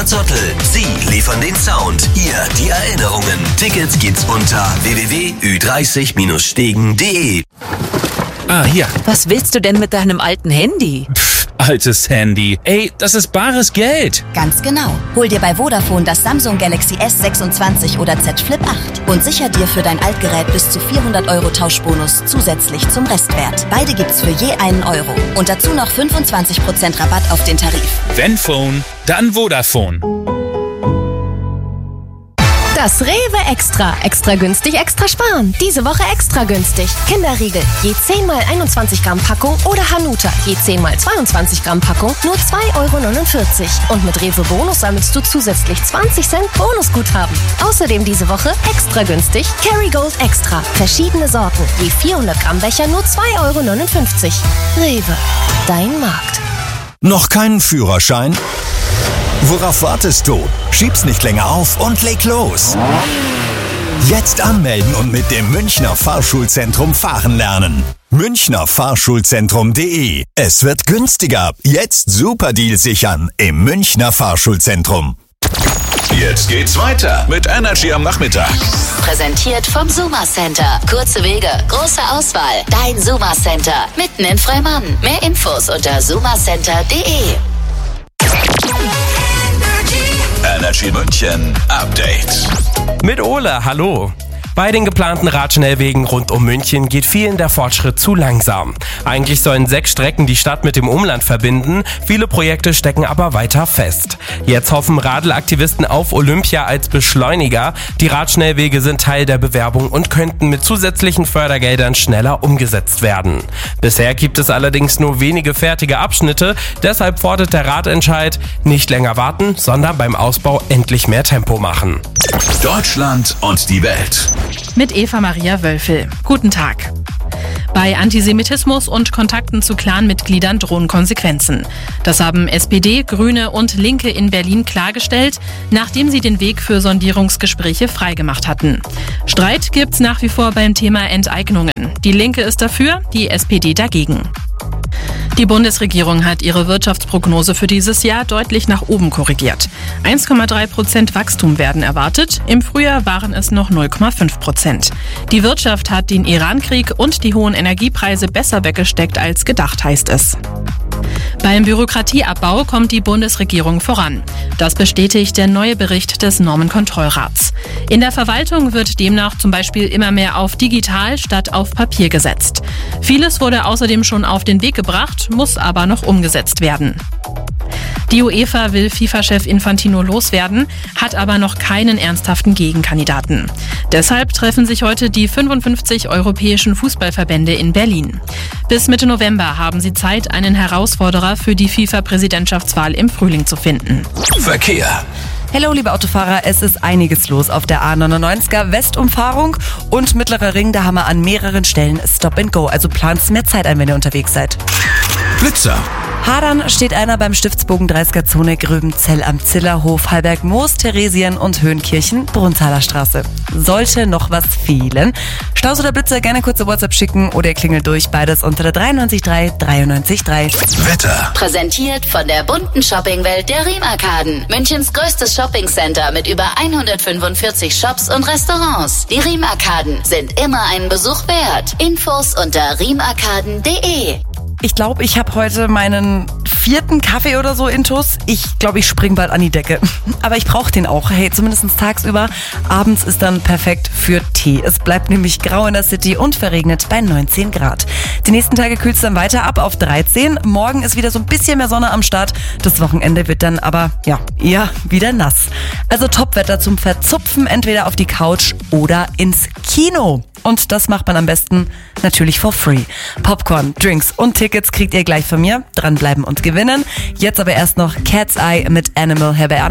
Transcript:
Marzottel. Sie liefern den Sound, ihr die Erinnerungen. Tickets gibt's unter www.ü30-stegen.de. Ah, hier. Was willst du denn mit deinem alten Handy? Altes Handy. Ey, das ist bares Geld. Ganz genau. Hol dir bei Vodafone das Samsung Galaxy S26 oder Z Flip 8 und sicher dir für dein Altgerät bis zu 400 € Tauschbonus zusätzlich zum Restwert. Beide gibt's für je €1 und dazu noch 25% Rabatt auf den Tarif. Wenn Phone, dann Vodafone. Das Rewe Extra. Extra günstig, extra sparen. Diese Woche extra günstig. Kinderriegel, je 10 x 21 Gramm Packung oder Hanuta, je 10 x 22 Gramm Packung, nur 2,49 €. Und mit Rewe Bonus sammelst du zusätzlich 20 Cent Bonusguthaben. Außerdem diese Woche extra günstig Kerrygold Extra. Verschiedene Sorten, je 400 Gramm Becher, nur 2,59 €. Rewe, dein Markt. Noch keinen Führerschein? Worauf wartest du? Schieb's nicht länger auf und leg los. Jetzt anmelden und mit dem Münchner Fahrschulzentrum fahren lernen. münchnerfahrschulzentrum.de. Es wird günstiger. Jetzt Superdeal sichern im Münchner Fahrschulzentrum. Jetzt geht's weiter mit Energy am Nachmittag. Präsentiert vom Suma Center. Kurze Wege, große Auswahl. Dein Suma Center. Mitten in Freimann. Mehr Infos unter sumacenter.de. Energy München Update. Mit Ole, hallo. Bei den geplanten Radschnellwegen rund um München geht vielen der Fortschritt zu langsam. Eigentlich sollen 6 Strecken die Stadt mit dem Umland verbinden, viele Projekte stecken aber weiter fest. Jetzt hoffen Radelaktivisten auf Olympia als Beschleuniger. Die Radschnellwege sind Teil der Bewerbung und könnten mit zusätzlichen Fördergeldern schneller umgesetzt werden. Bisher gibt es allerdings nur wenige fertige Abschnitte, deshalb fordert der Ratentscheid, nicht länger warten, sondern beim Ausbau endlich mehr Tempo machen. Deutschland und die Welt. Mit Eva Maria Wölfel. Guten Tag. Bei Antisemitismus und Kontakten zu Clanmitgliedern drohen Konsequenzen. Das haben SPD, Grüne und Linke in Berlin klargestellt, nachdem sie den Weg für Sondierungsgespräche freigemacht hatten. Streit gibt's nach wie vor beim Thema Enteignungen. Die Linke ist dafür, die SPD dagegen. Die Bundesregierung hat ihre Wirtschaftsprognose für dieses Jahr deutlich nach oben korrigiert. 1,3% Wachstum werden erwartet, im Frühjahr waren es noch 0,5%. Die Wirtschaft hat den Irankrieg und die hohen Energiepreise besser weggesteckt als gedacht, heißt es. Beim Bürokratieabbau kommt die Bundesregierung voran. Das bestätigt der neue Bericht des Normenkontrollrats. In der Verwaltung wird demnach zum Beispiel immer mehr auf digital statt auf Papier gesetzt. Vieles wurde außerdem schon auf den Weg gebracht, muss aber noch umgesetzt werden. Die UEFA will FIFA-Chef Infantino loswerden, hat aber noch keinen ernsthaften Gegenkandidaten. Deshalb treffen sich heute die 55 europäischen Fußballverbände in Berlin. Bis Mitte November haben sie Zeit, einen Herausforderer für die FIFA-Präsidentschaftswahl im Frühling zu finden. Verkehr. Hello, liebe Autofahrer, es ist einiges los auf der A99er Westumfahrung und Mittlerer Ring. Da haben wir an mehreren Stellen Stop and Go. Also plant mehr Zeit ein, wenn ihr unterwegs seid. Blitzer. Hadern steht einer beim Stiftsbogen 30er Zone Gröbenzell am Zillerhof, Hallberg-Moos, Theresien und Höhenkirchen, Brunnenthaler Straße. Sollte noch was fehlen, Staus oder Blitzer, gerne kurze WhatsApp schicken oder ihr klingelt durch, beides unter der 93.3 93.3. Wetter. Präsentiert von der bunten Shoppingwelt der Riem-Arkaden. Münchens größtes Shoppingcenter mit über 145 Shops und Restaurants. Die Riem-Arkaden sind immer einen Besuch wert. Infos unter riemarkaden.de. Ich glaube, ich habe heute meinen 4. Kaffee oder so intus. Ich glaube, ich spring bald an die Decke. Aber ich brauche den auch. Hey, zumindest tagsüber. Abends ist dann perfekt für Tee. Es bleibt nämlich grau in der City und verregnet bei 19 Grad. Die nächsten Tage kühlt es dann weiter ab auf 13. Morgen ist wieder so ein bisschen mehr Sonne am Start. Das Wochenende wird dann aber, eher wieder nass. Also Topwetter zum Verzupfen, entweder auf die Couch oder ins Kino. Und das macht man am besten natürlich for free. Popcorn, Drinks und Tickets kriegt ihr gleich von mir. Dranbleiben und gewinnen. Jetzt aber erst noch Cat's Eye mit Animal Herbei.